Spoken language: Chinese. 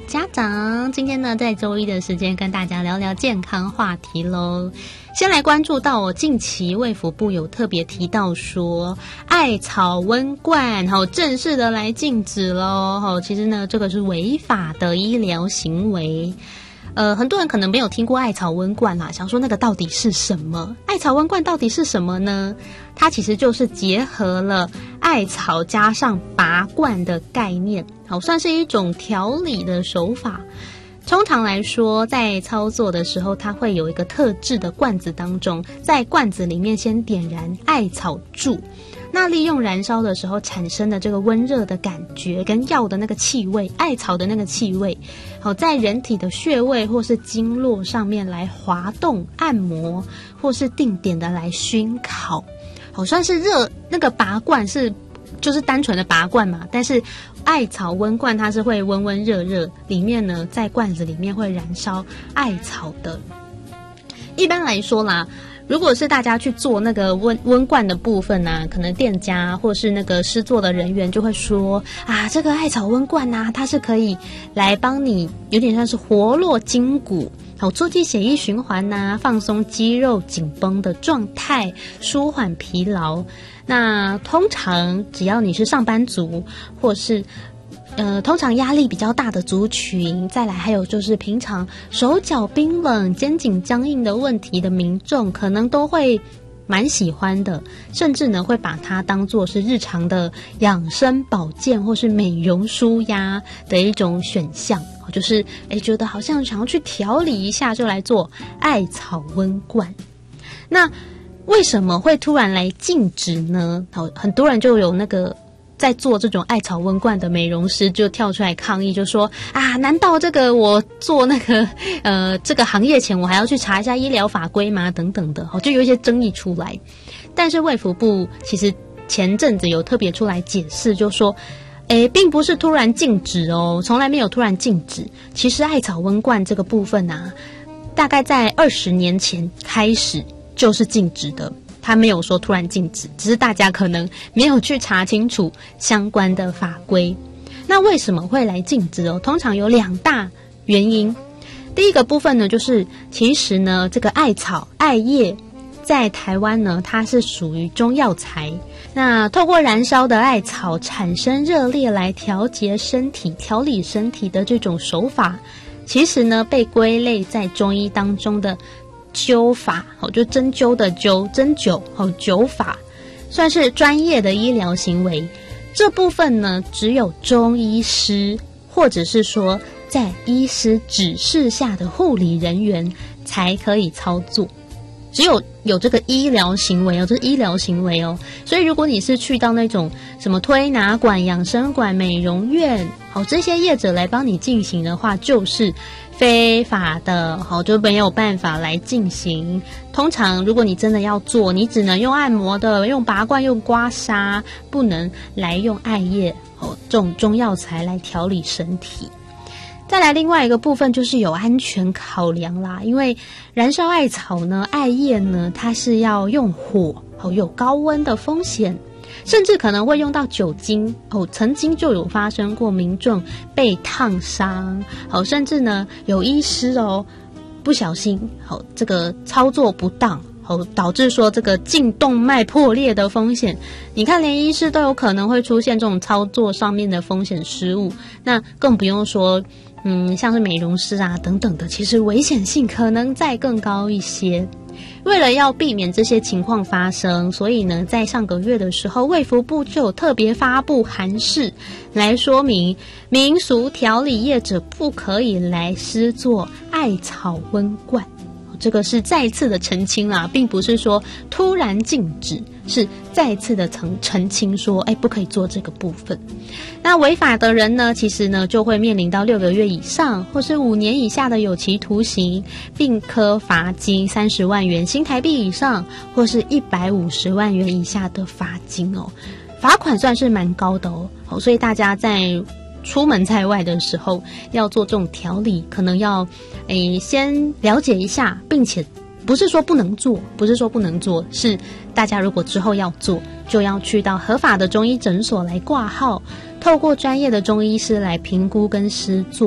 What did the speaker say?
家长。今天呢，在周一的时间跟大家聊聊健康话题咯。先来关注到近期卫福部有特别提到说，艾草温罐正式的来禁止咯。其实呢，这个是违法的医疗行为。很多人可能没有听过艾草温罐啦，想说那个到底是什么？艾草温罐到底是什么呢？它其实就是结合了艾草加上拔罐的概念，算是一种调理的手法。通常来说，在操作的时候，它会有一个特制的罐子当中，在罐子里面先点燃艾草柱，那利用燃烧的时候产生的这个温热的感觉跟药的那个气味，艾草的那个气味，在人体的穴位或是经络上面来滑动按摩，或是定点的来熏烤。算是热，那个拔罐就是单纯的拔罐嘛，但是艾草温罐它是会温温热热，里面呢在罐子里面会燃烧艾草的。一般来说啦，如果是大家去做那个温罐的部分啊，可能店家或是那个施作的人员就会说啊，这个艾草温罐啊，它是可以来帮你有点像是活络筋骨，促进血液循环啊，放松肌肉紧绷的状态，舒缓疲劳。那通常只要你是上班族，或是通常压力比较大的族群，再来还有就是平常手脚冰冷、肩颈僵硬的问题的民众，可能都会蛮喜欢的，甚至呢会把它当作是日常的养生保健或是美容舒压的一种选项，就是觉得好像想要去调理一下，就来做艾草温罐。那为什么会突然来禁止呢？很多人就有那个在做这种艾草温罐的美容师就跳出来抗议，就说啊，难道这个我做那个这个行业前我还要去查一下医疗法规吗？等等的，就有一些争议出来。但是卫福部其实前阵子有特别出来解释，就说并不是突然禁止哦，从来没有突然禁止。其实艾草温罐这个部分啊，大概在20年前开始就是禁止的，他没有说突然禁止，只是大家可能没有去查清楚相关的法规。那为什么会来禁止哦？通常有2大原因。第一个部分呢，就是其实呢，这个艾草、艾叶在台湾呢，它是属于中药材。那透过燃烧的艾草产生热烈来调节身体、调理身体的这种手法，其实呢被归类在中医当中的灸法，就针灸的灸，针灸，灸法，算是专业的医疗行为。这部分呢，只有中医师，或者是说在医师指示下的护理人员才可以操作。只有这个医疗行为哦，这是医疗行为哦。所以如果你是去到那种什么推拿馆、养生馆、美容院，这些业者来帮你进行的话，就是非法的，就没有办法来进行。通常如果你真的要做，你只能用按摩的，用拔罐、用刮痧，不能来用艾叶这种中药材来调理身体。再来另外一个部分就是有安全考量啦，因为燃烧艾草呢、艾叶呢，它是要用火，有高温的风险，甚至可能会用到酒精，曾经就有发生过民众被烫伤，甚至呢有医师不小心这个操作不当，导致说这个颈动脉破裂的风险。你看连医师都有可能会出现这种操作上面的风险失误，那更不用说像是美容师啊等等的，其实危险性可能再更高一些。为了要避免这些情况发生，所以呢，在上个月的时候，卫福部就有特别发布函释来说明，民俗调理业者不可以来施作艾草温罐。这个是再次的澄清啦，并不是说突然禁止，是再次的澄清说，不可以做这个部分。那违法的人呢，其实呢就会面临到6个月以上，或是5年以下的有期徒刑，并科罚金30万元新台币以上，或是150万元以下的罚金哦。罚款算是蛮高的哦，所以大家在出门在外的时候要做这种调理，可能要先了解一下，并且不是说不能做，是大家如果之后要做，就要去到合法的中医诊所来挂号，透过专业的中医师来评估跟施作。